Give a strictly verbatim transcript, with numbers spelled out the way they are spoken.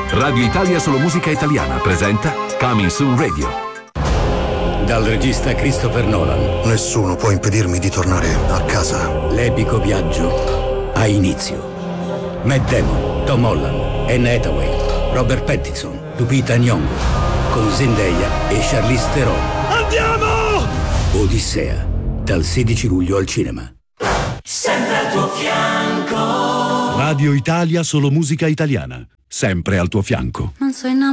Radio Italia Solo Musica Italiana presenta Coming Soon Radio. Dal regista Christopher Nolan. Nessuno può impedirmi di tornare a casa. L'epico viaggio ha inizio. Matt Damon, Tom Holland, Anne Hathaway, Robert Pattinson, Lupita Nyong'o, con Zendaya e Charlize Theron. Andiamo! Odissea, dal sedici luglio al cinema. Sempre al tuo fianco. Radio Italia Solo Musica Italiana, sempre al tuo fianco. Non so innamorato.